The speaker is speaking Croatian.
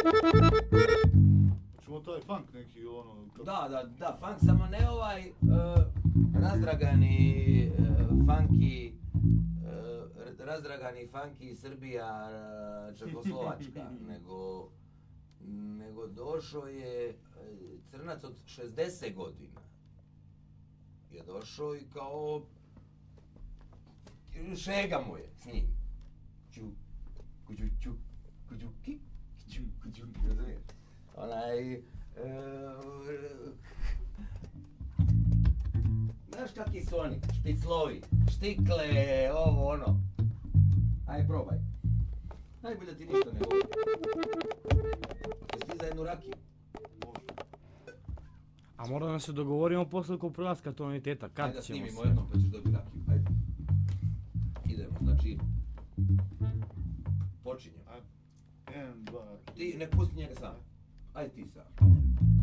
Čemo taj funk neki ono... Da, funk, samo ne ovaj razdragani funky Srbija, Čekoslovačka, nego došao je crnac od 60 godina. Je došao i kao šega mu je s njim. Razumiješ? Znaš kakvi su oni? Špiclovi, štikle, ovo ono. Aj probaj. Najbolje da ti ništa ne govori. Jesi ti za jednu rakiju? A moramo da se dogovorimo posle oko prelaska tonaliteta, kad ćemo se... Ajde da snimimo sve. jednom pa ćeš dobiti rakiju, ajde. Idemo, znači... Počinjemo. Jedan, dva... Ti ne pusti njega sam. Ajde ti sam.